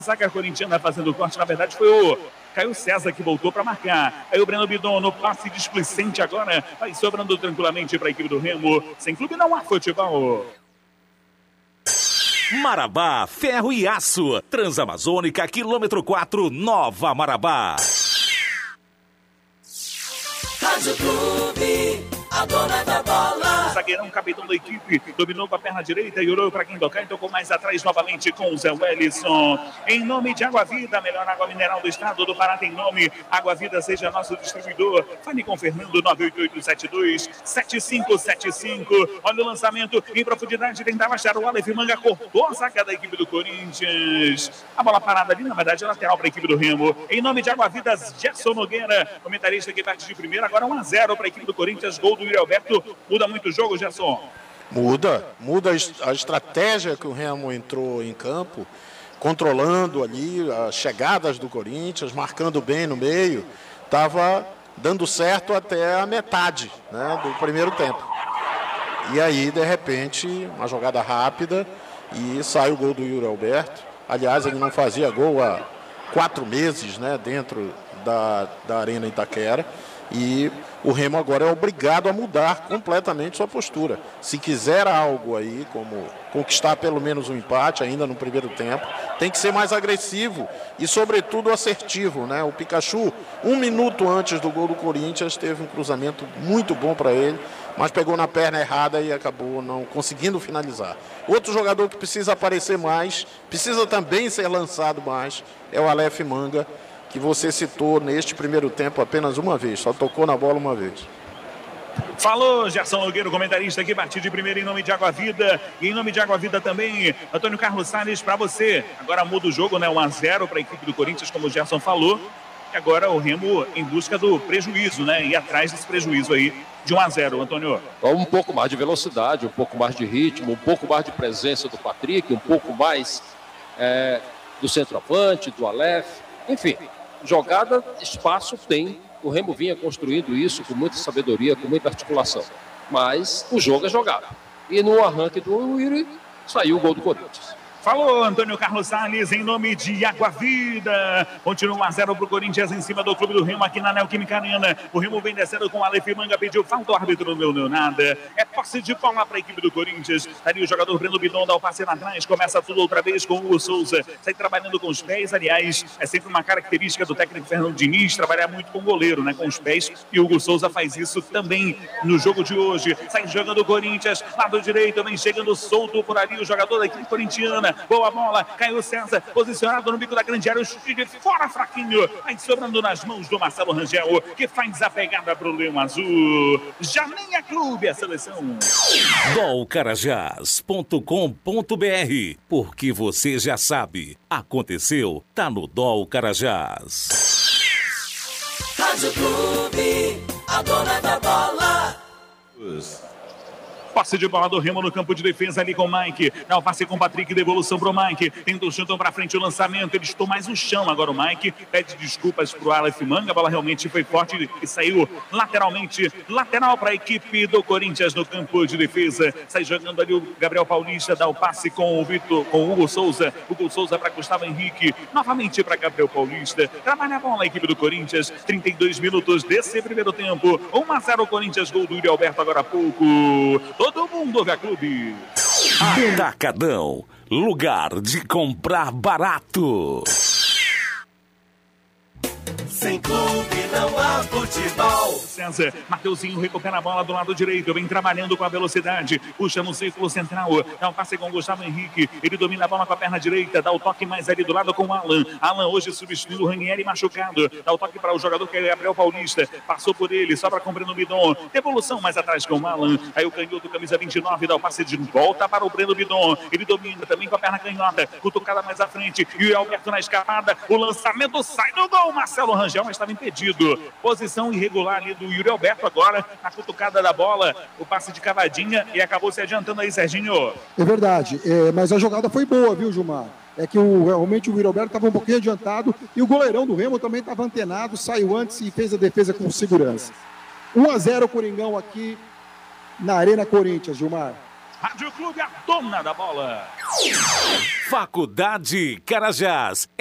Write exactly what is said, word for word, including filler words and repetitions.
zaga corintiana fazendo o corte, na verdade foi o Caio César que voltou para marcar. Aí o Breno Bidon no passe displicente agora, vai sobrando tranquilamente para a equipe do Remo. Sem clube não há futebol. Marabá, ferro e aço. Transamazônica, quilômetro quatro, Nova Marabá. Rádio Clube, a dona da bola. O zagueirão, capitão da equipe, dominou com a perna direita e olhou para quem tocar e tocou mais atrás novamente com o Zé Wellison. Em nome de Água Vida, a melhor água mineral do estado do Pará tem nome. Água Vida seja nosso distribuidor. Fale com Fernando nove oito oito sete dois sete cinco sete cinco. Olha o lançamento em profundidade, tentava achar o Aleph Manga, cortou a zaga da equipe do Corinthians. A bola parada ali, na verdade, lateral para a equipe do Remo. Em nome de Água Vida, Gerson Nogueira, comentarista que parte de primeiro, agora um a zero para a equipe do Corinthians, gol do Yuri Alberto. Muda muito o jogo, Gerson? Muda, muda a estratégia que o Remo entrou em campo, controlando ali as chegadas do Corinthians, marcando bem no meio, estava dando certo até a metade, né, do primeiro tempo. E aí, de repente, uma jogada rápida e sai o gol do Yuri Alberto. Aliás, ele não fazia gol há quatro meses, né, dentro da, da Arena Itaquera. E o Remo agora é obrigado a mudar completamente sua postura. Se quiser algo aí, como conquistar pelo menos um empate ainda no primeiro tempo, tem que ser mais agressivo e, sobretudo, assertivo, né? O Pikachu, um minuto antes do gol do Corinthians, teve um cruzamento muito bom para ele, mas pegou na perna errada e acabou não conseguindo finalizar. Outro jogador que precisa aparecer mais, precisa também ser lançado mais, é o Aleph Manga, que você citou neste primeiro tempo apenas uma vez, só tocou na bola uma vez. Falou, Gerson Nogueira, comentarista aqui, partiu de primeiro em nome de Água Vida. E em nome de Água Vida também, Antônio Carlos Salles, para você. Agora muda o jogo, né? um a zero para a equipe do Corinthians, como o Gerson falou. E agora o Remo em busca do prejuízo, né? E atrás desse prejuízo aí de um a zero, Antônio. Um pouco mais de velocidade, um pouco mais de ritmo, um pouco mais de presença do Patrick, um pouco mais é, do centroavante, do Aleph, enfim. Jogada, espaço tem. O Remo vinha construindo isso com muita sabedoria, com muita articulação. Mas o jogo é jogado. E no arranque do Yuri, saiu o gol do Corinthians. Falou, Antônio Carlos Salles, em nome de Água Vida. Continua um a zero para o Corinthians em cima do Clube do Remo aqui na Neoquímica Arena. O Remo vem descendo com o Aleph Manga, pediu falta, o árbitro não deu nada. É posse de bola para a equipe do Corinthians. Ali o jogador Breno Bidon dá o passe lá atrás, começa tudo outra vez com o Hugo Souza. Sai trabalhando com os pés, aliás, é sempre uma característica do técnico Fernando Diniz, trabalhar muito com o goleiro, né, com os pés. E o Hugo Souza faz isso também no jogo de hoje. Sai jogando o Corinthians, lado direito, vem chegando solto por ali o jogador da equipe corintiana. Boa bola, Caio César, posicionado no bico da grande área, o chute de fora fraquinho, vai sobrando nas mãos do Marcelo Rangel, que faz a pegada pro Leão Azul. Já nem é clube a seleção. dol carajás ponto com ponto br, porque você já sabe, aconteceu, tá no Dol Carajás. Rádio Clube, a dona da bola. Passe de bola do Remo no campo de defesa ali com o Mike. Dá o passe com o Patrick, devolução pro Mike. Tenta o chutão pra frente, o lançamento. Ele estou mais no chão agora o Mike. Pede desculpas pro Aleph Manga. A bola realmente foi forte e saiu lateralmente. Lateral para a equipe do Corinthians no campo de defesa. Sai jogando ali o Gabriel Paulista. Dá o passe com o Vitor, com o Hugo Souza. Hugo Souza para Gustavo Henrique. Novamente para Gabriel Paulista. Trabalha a bola a equipe do Corinthians. trinta e dois minutos desse primeiro tempo. um a zero Corinthians. Gol do Yuri Alberto agora há pouco. Todo mundo ouve a Clube. Atacadão, lugar de comprar barato. Sem clube não há futebol. César, Mateuzinho recupera a bola do lado direito, vem trabalhando com a velocidade, puxa no círculo central, dá um passe com o Gustavo Henrique, ele domina a bola com a perna direita, dá o toque mais ali do lado com o Alan. Alan hoje substituindo o Ranieri machucado, dá o toque para o jogador que é Gabriel Paulista, passou por ele, sobra com o Breno Bidon, devolução mais atrás com o Alan, aí o canhoto camisa vinte e nove dá o passe de volta para o Breno Bidon, ele domina também com a perna canhota, cutucada mais à frente, e o Alberto na escapada, o lançamento sai do gol, Marcelo Rangel, mas estava impedido, posição irregular ali do Yuri Alberto agora, na cutucada da bola, o passe de cavadinha e acabou se adiantando aí, Serginho. É verdade, é, mas a jogada foi boa, viu, Gilmar? É que o, realmente o Yuri Alberto estava um pouquinho adiantado e o goleirão do Remo também estava antenado, saiu antes e fez a defesa com segurança. um a zero Coringão aqui na Arena Corinthians, Gilmar. Rádio Clube, a dona da bola. Faculdade Carajás.